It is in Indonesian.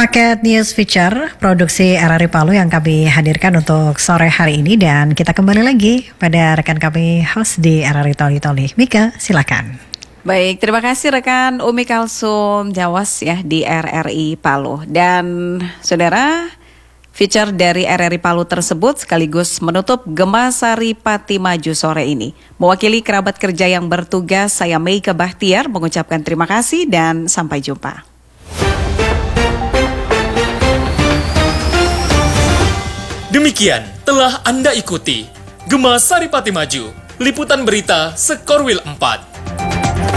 Paket News Feature produksi RRI Palu yang kami hadirkan untuk sore hari ini, dan kita kembali lagi pada rekan kami host di RRI Toli. Mika, silakan. Baik, terima kasih rekan Umi Kalsum Jawas ya di RRI Palu. Dan saudara, feature dari RRI Palu tersebut sekaligus menutup Gema Sari Pati Maju sore ini. Mewakili kerabat kerja yang bertugas, saya Meika Bahtiar mengucapkan terima kasih dan sampai jumpa. Demikian telah Anda ikuti Gema Sari Pati Maju, liputan berita Sekorwil 4.